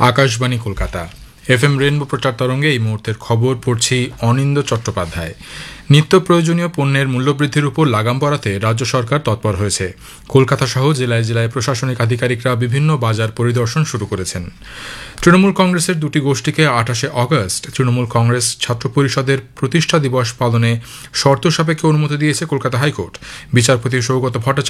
Akashvani Kolkata FM rainbow প্রচার তরঙ্গে এই মুহূর্তের খবর পড়ছি অনিন্দ চট্টোপাধ্যায়। নিত্য প্রয়োজনীয় পণ্যের মূল্যবৃদ্ধির উপর লাগাম পড়াতে রাজ্য সরকার তৎপর হয়েছে। কলকাতা সহ জেলায় জেলায় প্রশাসনিক আধিকারিকরা বিভিন্ন বাজার পরিদর্শন শুরু করেছেন। তৃণমূল কংগ্রেসের দুটি গোষ্ঠীকে 28 অগস্ট তৃণমূল কংগ্রেস ছাত্র পরিষদের প্রতিষ্ঠা দিবস পালনে শর্ত সাপেক্ষে অনুমতি দিয়েছে কলকাতা হাইকোর্ট। বিচারপতি সৌগত ভট্টাচার্য